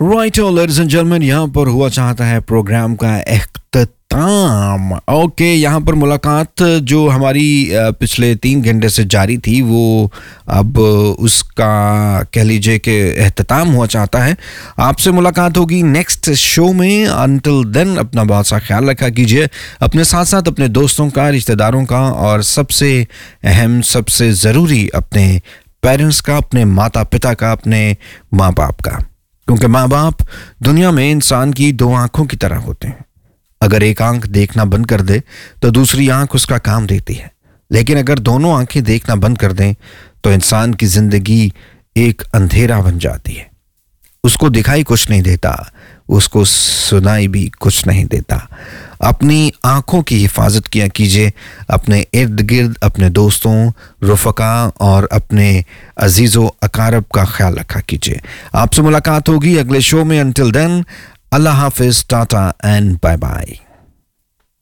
Right ladies and gentleman, यहाँ पर हुआ चाहता है प्रोग्राम का इख्तिताम। ओके, यहाँ पर मुलाकात जो हमारी पिछले 3 घंटे से जारी थी वो अब उसका कह लीजिए कि इख्तिताम हुआ चाहता है। आपसे मुलाकात होगी नेक्स्ट शो में। अंटिल देन अपना बहुत सा ख्याल रखा कीजिए, अपने साथ साथ अपने दोस्तों का, रिश्तेदारों का, और सबसे अहम, सबसे ज़रूरी अपने पेरेंट्स का, अपने माता पिता का, अपने माँ बाप का। क्योंकि माँ बाप दुनिया में इंसान की 2 आंखों की तरह होते हैं। अगर एक आंख देखना बंद कर दे तो दूसरी आंख उसका काम देती है, लेकिन अगर दोनों आंखें देखना बंद कर दें तो इंसान की जिंदगी एक अंधेरा बन जाती है। उसको दिखाई कुछ नहीं देता, उसको सुनाई भी कुछ नहीं देता। अपनी आंखों की हिफाजत किया कीजिए, अपने इर्द गिर्द अपने दोस्तों, रुफ़का और अपने अजीज़ों अकारब का ख्याल रखा कीजिए। आपसे मुलाकात होगी अगले शो में। Until then, Allah Hafiz, Tata and bye bye.